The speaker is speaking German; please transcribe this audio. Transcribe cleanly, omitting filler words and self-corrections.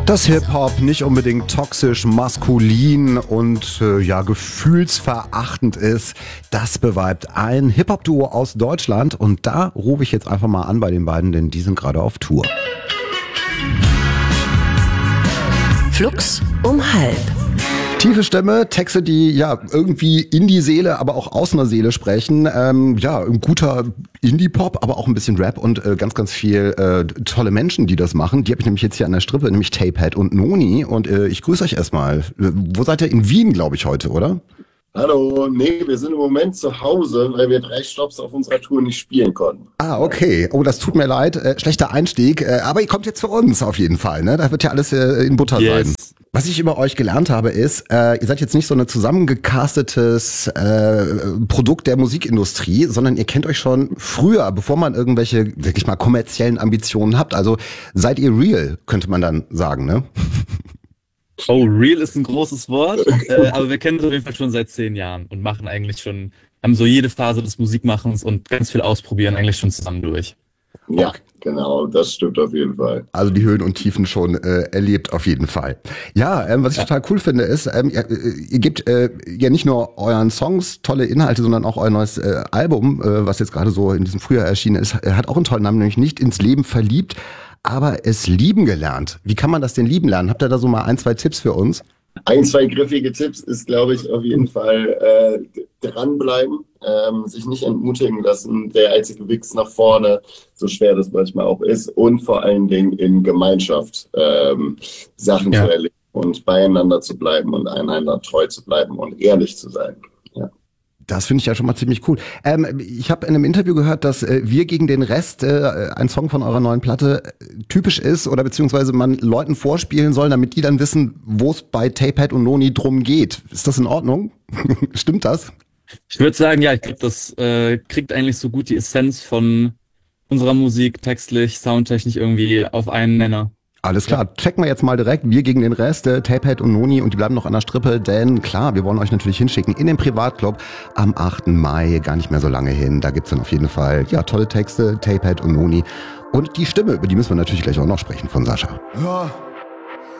Das Hip-Hop nicht unbedingt toxisch, maskulin und gefühlsverachtend ist, das beweibt ein Hip-Hop-Duo aus Deutschland. Und da rufe ich jetzt einfach mal an bei den beiden, denn die sind gerade auf Tour. Flux um halb. Tiefe Stimme, Texte, die ja irgendwie in die Seele, aber auch aus einer Seele sprechen. Ein guter Indie-Pop, aber auch ein bisschen Rap und ganz, ganz viel tolle Menschen, die das machen. Die habe ich nämlich jetzt hier an der Strippe, nämlich Tapehead und Noni. Und ich grüße euch erstmal. Wo seid ihr? In Wien, glaube ich, heute, oder? Hallo, nee, wir sind im Moment zu Hause, weil wir 3 Stopps auf unserer Tour nicht spielen konnten. Ah, okay. Oh, das tut mir leid. Schlechter Einstieg. Aber ihr kommt jetzt zu uns auf jeden Fall, ne? Da wird ja alles in Butter sein. Was ich über euch gelernt habe, ist, ihr seid jetzt nicht so ein zusammengecastetes Produkt der Musikindustrie, sondern ihr kennt euch schon früher, bevor man irgendwelche, wirklich mal, kommerziellen Ambitionen habt. Also seid ihr real, könnte man dann sagen, ne? Oh, real ist ein großes Wort, aber wir kennen es auf jeden Fall schon seit 10 Jahren und machen eigentlich schon, haben so jede Phase des Musikmachens und ganz viel Ausprobieren eigentlich schon zusammen durch. Ja, genau, das stimmt auf jeden Fall. Also die Höhen und Tiefen schon erlebt auf jeden Fall. Ja, was ich total cool finde ist, ihr gebt ja nicht nur euren Songs tolle Inhalte, sondern auch euer neues Album, was jetzt gerade so in diesem Frühjahr erschienen ist, hat auch einen tollen Namen, nämlich Nicht ins Leben verliebt, aber es lieben gelernt. Wie kann man das denn lieben lernen? Habt ihr da so mal 1, 2 Tipps für uns? 1, 2 griffige Tipps ist, glaube ich, auf jeden Fall dranbleiben, sich nicht entmutigen lassen, der einzige Weg nach vorne, so schwer das manchmal auch ist, und vor allen Dingen in Gemeinschaft Sachen zu erleben und beieinander zu bleiben und einander treu zu bleiben und ehrlich zu sein. Ja. Das finde ich ja schon mal ziemlich cool. Ich habe in einem Interview gehört, dass Wir gegen den Rest, ein Song von eurer neuen Platte, typisch ist oder beziehungsweise man Leuten vorspielen soll, damit die dann wissen, wo es bei Tapehead und Noni drum geht. Ist das in Ordnung? Stimmt das? Ich würde sagen, ja, ich glaube, das kriegt eigentlich so gut die Essenz von unserer Musik, textlich, soundtechnisch irgendwie auf einen Nenner. Alles klar, checken wir jetzt mal direkt. Wir gegen den Rest, Tapehead und Noni, und die bleiben noch an der Strippe, denn klar, wir wollen euch natürlich hinschicken in den Privatclub am 8. Mai, gar nicht mehr so lange hin. Da gibt's dann auf jeden Fall tolle Texte, Tapehead und Noni und die Stimme, über die müssen wir natürlich gleich auch noch sprechen von Sascha. Ja.